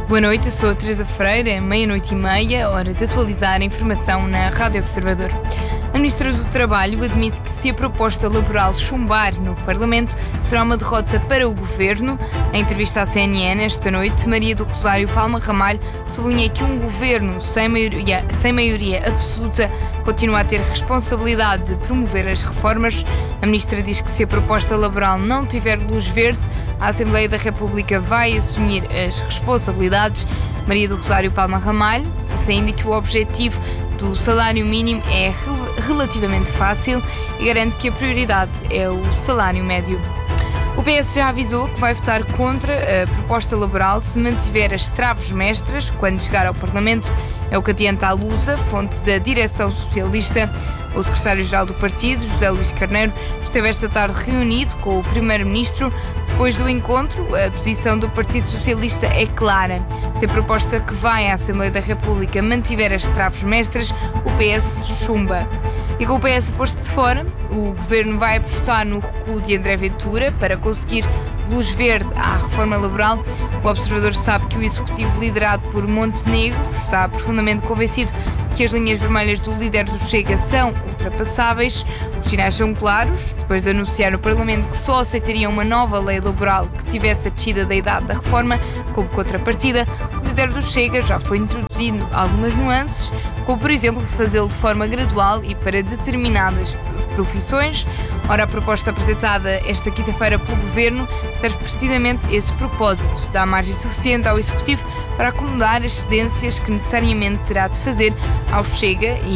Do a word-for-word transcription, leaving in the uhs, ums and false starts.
Boa noite, eu sou a Teresa Freire, meia-noite e meia, hora de atualizar a informação na Rádio Observador. A Ministra do Trabalho admite que se a proposta laboral chumbar no Parlamento será uma derrota para o Governo. Em entrevista à C N N esta noite, Maria do Rosário Palma Ramalho sublinha que um Governo sem maioria, sem maioria absoluta continua a ter responsabilidade de promover as reformas. A Ministra diz que se a proposta laboral não tiver luz verde, a Assembleia da República vai assumir as responsabilidades. Maria do Rosário Palma Ramalho disse ainda que o objetivo do salário mínimo é relativamente fácil e garante que a prioridade é o salário médio. O P S já avisou que vai votar contra a proposta laboral se mantiver as traves mestras quando chegar ao Parlamento. É o que adianta a Lusa, fonte da direção socialista. O secretário-geral do partido, José Luís Carneiro, esteve esta tarde reunido com o primeiro-ministro. Depois do encontro, a posição do Partido Socialista é clara. Se a proposta que vai à Assembleia da República mantiver as traves mestras, o P S chumba. E com o P S a pôr-se de fora, o Governo vai apostar no recuo de André Ventura para conseguir luz verde à reforma laboral. O Observador sabe que o Executivo liderado por Montenegro está profundamente convencido que as linhas vermelhas do líder do Chega são ultrapassáveis. Os sinais são claros. Depois de anunciar no Parlamento que só aceitaria uma nova lei laboral que tivesse a descida da idade da reforma como contrapartida, o líder do Chega já foi introduzindo algumas nuances, como por exemplo fazê-lo de forma gradual e para determinadas profissões. Ora, a proposta apresentada esta quinta-feira pelo Governo serve precisamente esse propósito, dá margem suficiente ao Executivo para acomodar as cedências que necessariamente terá de fazer ao Chega e